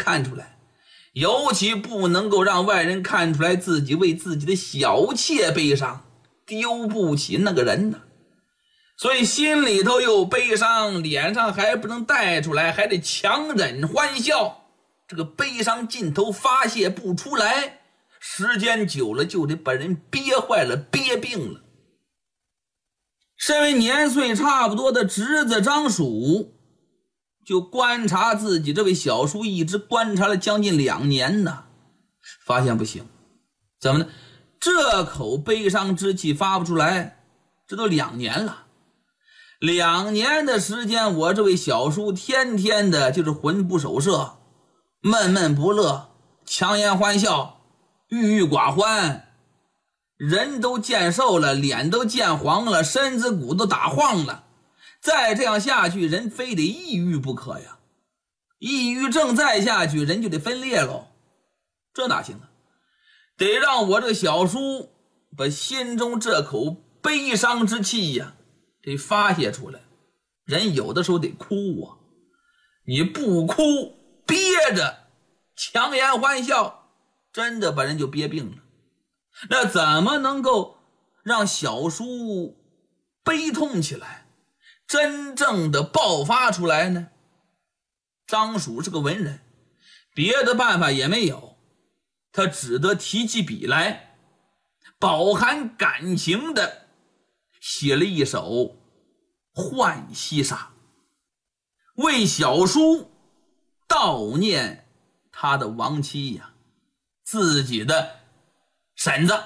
看出来，尤其不能够让外人看出来自己为自己的小妾悲伤，丢不起那个人呢。所以心里头又悲伤，脸上还不能带出来，还得强忍欢笑。这个悲伤劲头发泄不出来，时间久了就得把人憋坏了，憋病了。身为年岁差不多的侄子张曙，就观察自己这位小叔，一直观察了将近2年呢，发现不行。怎么呢？这口悲伤之气发不出来，这都2年了。2年的时间，我这位小叔天天的就是魂不守舍，闷闷不乐，强颜欢笑，郁郁寡欢，人都见瘦了，脸都见黄了，身子骨都打晃了。再这样下去，人非得抑郁不可呀。抑郁症再下去，人就得分裂喽。这哪行啊？得让我这个小叔把心中这口悲伤之气呀得发泄出来。人有的时候得哭啊，你不哭憋着强颜欢笑，真的把人就憋病了。那怎么能够让小叔悲痛起来，真正的爆发出来呢？张曙是个文人，别的办法也没有，他只得提起笔来，饱含感情的写了一首《浣溪沙》，为小叔悼念他的亡妻呀，自己的婶子。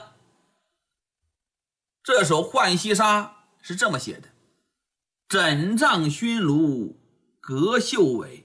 这首《浣溪沙》是这么写的：枕帐熏炉隔袖尾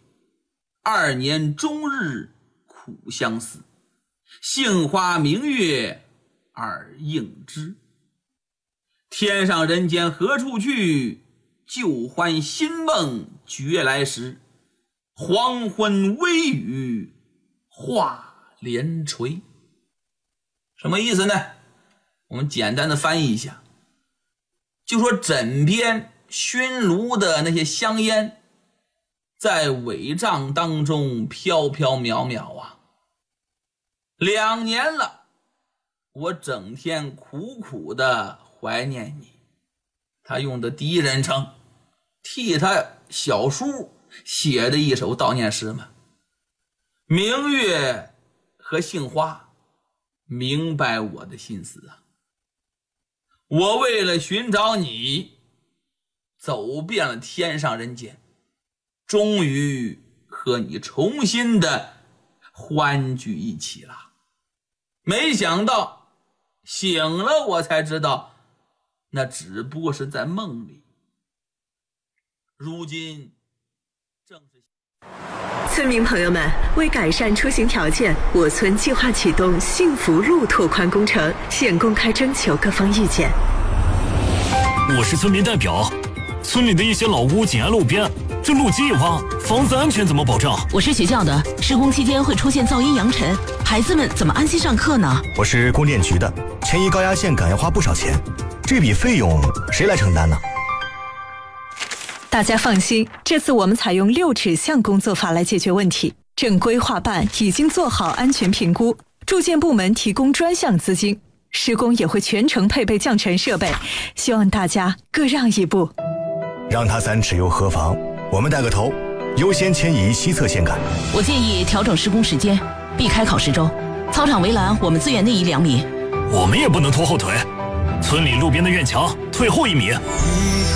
，2年终日苦相思，杏花明月耳应知。天上人间何处去？旧欢新梦觉来时。黄昏微雨画帘垂。什么意思呢？我们简单的翻译一下，就说枕边熏炉的那些香烟在尾帐当中飘飘渺渺啊。2年了，我整天苦苦的怀念你。他用的第一人称，替他小叔写的一首悼念诗嘛。明月和杏花明白我的心思啊。我为了寻找你，走遍了天上人间，终于和你重新的欢聚一起了。没想到醒了我才知道，那只不过是在梦里。如今正是村民朋友们，为改善出行条件，我村计划启动幸福路拓宽工程，现公开征求各方意见。 我是村民代表，村里的一些老屋紧挨路边，这路基一挖，房子安全怎么保障？ 我是学校的，施工期间会出现噪音扬尘，孩子们怎么安心上课呢？ 我是供电局的，迁移高压线杆要花不少钱，这笔费用谁来承担呢？ 大家放心，这次我们采用6指向工作法来解决问题。正规划办已经做好安全评估，住建部门提供专项资金，施工也会全程配备降尘设备，希望大家各让一步。 让他3尺又何妨？我们带个头，优先迁移西侧线杆。 我建议调整施工时间，避开考试周。操场围栏我们资源内移2米。 我们也不能拖后腿，村里路边的院墙退后1米。